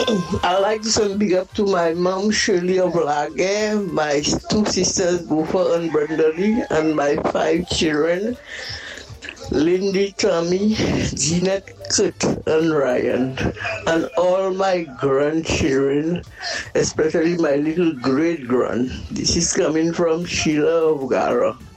I like to send big up to my mom, Shirley of Lague, my two sisters, Buffa and Brenda Lee, and my five children, Lindy, Tommy, Jeanette, Kurt, and Ryan, and all my grandchildren, especially my little great grand. This is coming from Sheila of Gara.